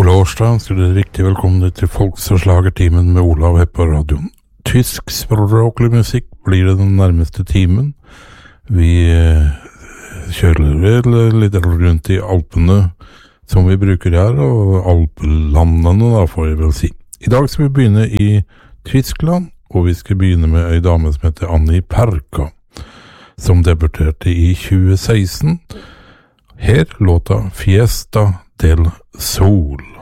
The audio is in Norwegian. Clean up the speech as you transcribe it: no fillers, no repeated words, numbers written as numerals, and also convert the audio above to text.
Ola Årstad, skal dere riktig velkomne til Folks- og Slagertimen med Olav her på radioen. Tyskspråklig musikk blir det den nærmeste timen. Vi kjører vel litt rundt i Alpene som vi bruker her, og Alpelandene da, får jeg vel si. I dag skal vi begynne i Tyskland, og vi skal begynne med en dame som heter Annie Perka, som debuterte i 2016. Her låta Fiesta del Sol.